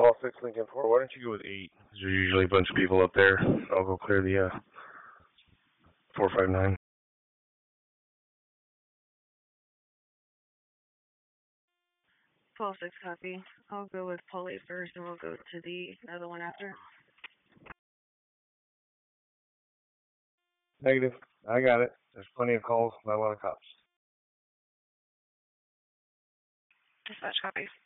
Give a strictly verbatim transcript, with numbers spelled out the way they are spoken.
Paul six Lincoln four. Why don't you go with eight? There's usually a bunch of people up there. I'll go clear the uh, four five nine. Paul six copy. I'll go with Paul eight first, and we'll go to the other one after. Negative. I got it. There's plenty of calls, not a lot of cops. Dispatch copy.